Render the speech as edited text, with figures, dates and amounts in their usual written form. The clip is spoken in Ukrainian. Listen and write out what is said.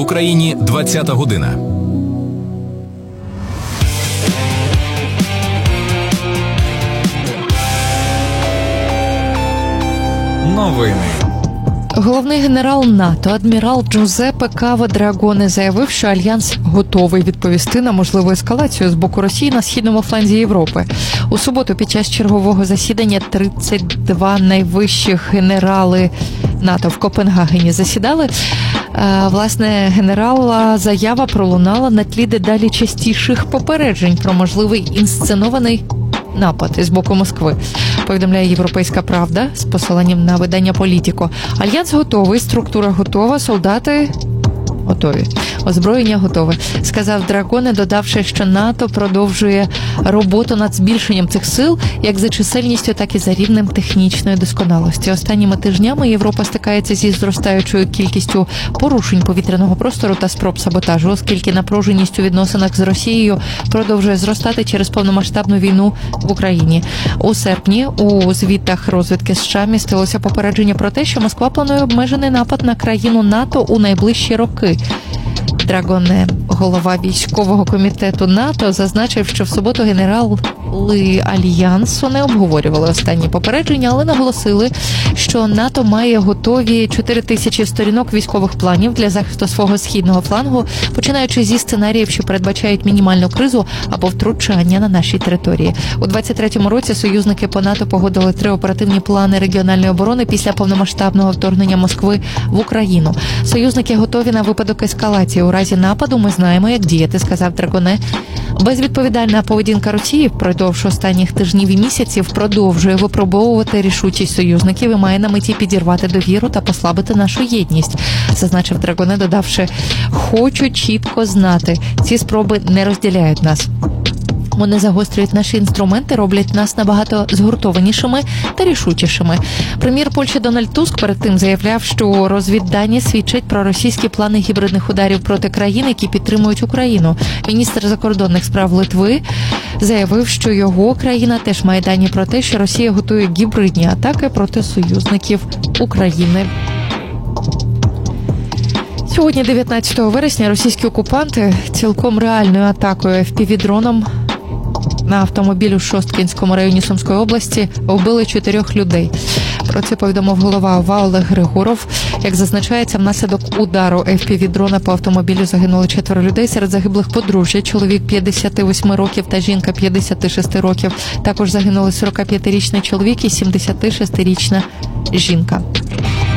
Україні 20-та година. Новини. Головний генерал НАТО, адмірал Джузеппе Кава Драгоне заявив, що Альянс готовий відповісти на можливу ескалацію з боку Росії на східному фланзі Європи. У суботу під час чергового засідання 32 найвищих генерали НАТО в Копенгагені засідали. Власне, генерала заява пролунала на тлі дедалі частіших попереджень про можливий інсценований напад із боку Москви, повідомляє «Європейська правда» з посиланням на видання «Політіко». Альянс готовий, структура готова, солдати готові, озброєння готове, сказав Драгоне, додавши, що НАТО продовжує роботу над збільшенням цих сил як за чисельністю, так і за рівнем технічної досконалості. Останніми тижнями Європа стикається зі зростаючою кількістю порушень повітряного простору та спроб саботажу, оскільки напруженість у відносинах з Росією продовжує зростати через повномасштабну війну в Україні. У серпні у звітах розвідки США містилося попередження про те, що Москва планує обмежений напад на країну НАТО у найближчі роки. Драгоне, голова військового комітету НАТО, зазначив, що в суботу генерали Альянсу не обговорювали останні попередження, але наголосили, що НАТО має готові 4000 сторінок військових планів для захисту свого східного флангу, починаючи зі сценаріїв, що передбачають мінімальну кризу або втручання на нашій території. У 23-му році союзники по НАТО погодили 3 оперативні плани регіональної оборони після повномасштабного вторгнення Москви в Україну. Союзники готові на випадок ескалації. У разі нападу ми знаємо, як діяти, сказав Драгоне. Безвідповідальна поведінка Росії впродовж останніх тижнів і місяців продовжує випробовувати рішучість союзників і має на меті підірвати довіру та послабити нашу єдність, зазначив Драгоне, додавши: «Хочу чітко знати, ці спроби не розділяють нас. Вони загострюють наші інструменти, роблять нас набагато згуртованішими та рішучішими». Прем'єр Польщі Дональд Туск перед тим заявляв, що розвіддані свідчать про російські плани гібридних ударів проти країн, які підтримують Україну. Міністр закордонних справ Литви заявив, що його країна теж має дані про те, що Росія готує гібридні атаки проти союзників України. Сьогодні, 19 вересня, російські окупанти цілком реальною атакою FPV-дроном на автомобіль у Шосткінському районі Сумської області вбили 4 людей. Про це повідомив голова ОВА Олег Григоров. Як зазначається, внаслідок удару FPV-дрона по автомобілю загинули 4 людей. Серед загиблих подружжя, чоловік 58 років та жінка 56 років. Також загинули 45-річний чоловік і 76-річна жінка.